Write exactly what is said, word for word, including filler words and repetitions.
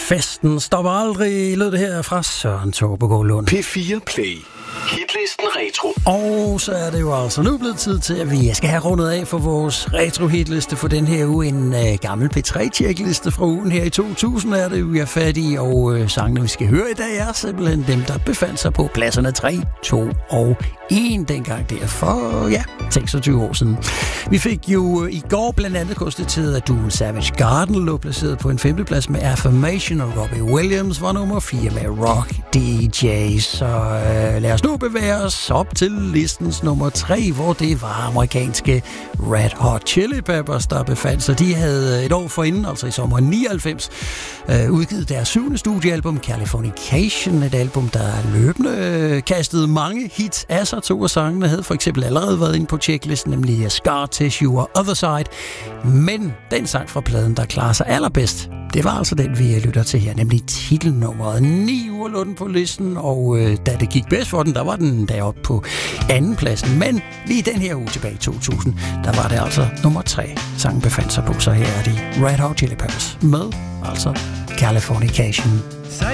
Festen stopper aldrig, lød det her fra Søren Tåbegaard Lund. P fire Play. Hitlisten Retro. Og så er det jo altså nu blevet tid til, at vi skal have rundet af for vores retro-hitliste for den her uge. En uh, gammel P tre-tjekliste fra ugen her i to tusind er det, vi er fat i. Og uh, sangene, vi skal høre i dag, er simpelthen dem, der befandt sig på pladserne tre, to og en dengang der for, ja, seksogtyve år siden. Vi fik jo uh, i går blandt andet konstateret, at duoen Savage Garden lå placeret på en femteplads med Affirmation, og Robbie Williams var nummer fire med Rock D J. Så uh, lad os nu bevæge os op til listens nummer tre, hvor det var amerikanske Red Hot Chili Peppers, der befandt sig. De havde et år forinden, altså i sommeren nioghalvfems, øh, udgivet deres syvende studiealbum Californication, et album, der løbende øh, kastede mange hits af sig. To af sangene havde for eksempel allerede været inde på checklisten, nemlig Scar Tissue og Other Side. Men den sang fra pladen, der klarer sig allerbedst, det var altså den, vi lytter til her, nemlig titelnummeret. Ni uger lå den på listen, og øh, da det gik bedst for den, der var den deroppe på anden pladsen. Men lige den her uge tilbage i to tusind, der var det altså nummer tre, sangen befandt sig på. Så her er de Red Hot Chili Peppers med altså Californication.